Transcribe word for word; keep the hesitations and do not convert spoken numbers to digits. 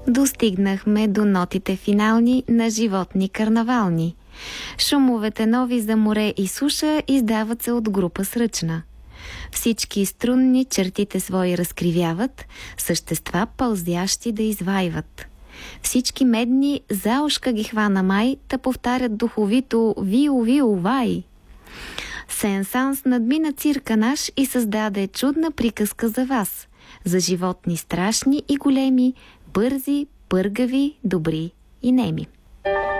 Достигнахме до нотите финални на животни карнавални. Шумовете нови за море и суша издават се от група сръчна. Всички струнни чертите свои разкривяват, същества пълзящи да извайват. Всички медни за ушка ги хвана май, та повтарят духовито «Вио-вио-вай». Сен-Санс надмина цирка наш и създаде чудна приказка за вас, за животни страшни и големи, бързи, пъргави, добри и неми.